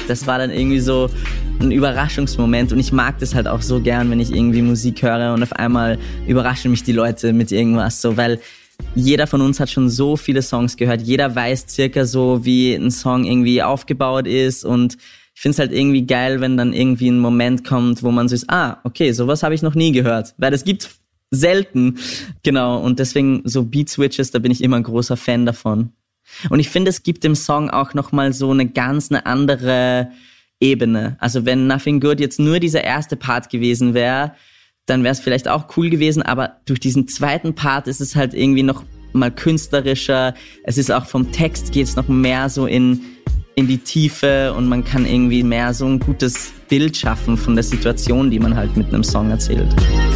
das war dann irgendwie so ein Überraschungsmoment und ich mag das halt auch so gern, wenn ich irgendwie Musik höre und auf einmal überraschen mich die Leute mit irgendwas so, weil jeder von uns hat schon so viele Songs gehört, jeder weiß circa so, wie ein Song irgendwie aufgebaut ist und ich finde es halt irgendwie geil, wenn dann irgendwie ein Moment kommt, wo man so ist, okay, sowas habe ich noch nie gehört, weil das gibt's selten, genau, und deswegen so Beat Switches, da bin ich immer ein großer Fan davon. Und ich finde, es gibt dem Song auch nochmal so eine andere Ebene. Also wenn Nothing Good jetzt nur dieser erste Part gewesen wäre, dann wäre es vielleicht auch cool gewesen, aber durch diesen zweiten Part ist es halt irgendwie noch mal künstlerischer. Es ist auch vom Text geht's noch mehr so in die Tiefe und man kann irgendwie mehr so ein gutes Bild schaffen von der Situation, die man halt mit einem Song erzählt.